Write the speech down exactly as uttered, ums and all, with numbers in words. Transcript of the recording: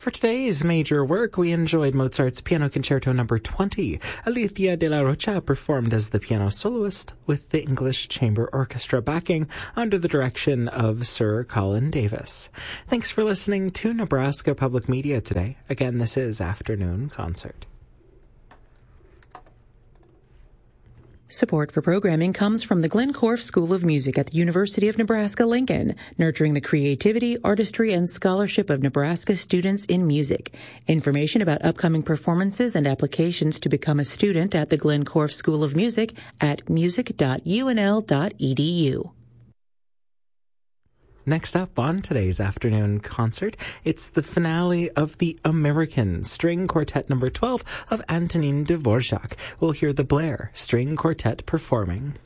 For today's major work, we enjoyed Mozart's Piano Concerto number twenty. Alicia de la Rocha performed as the piano soloist with the English Chamber Orchestra backing under the direction of Sir Colin Davis. Thanks for listening to Nebraska Public Media today. Again, this is Afternoon Concert. Support for programming comes from the Glenn Korff School of Music at the University of Nebraska-Lincoln, nurturing the creativity, artistry, and scholarship of Nebraska students in music. Information about upcoming performances and applications to become a student at the Glenn Korff School of Music at music dot u n l dot e d u. Next up on today's afternoon concert, it's the finale of the American String Quartet number twelve of Antonin Dvorak. We'll hear the Blair String Quartet performing.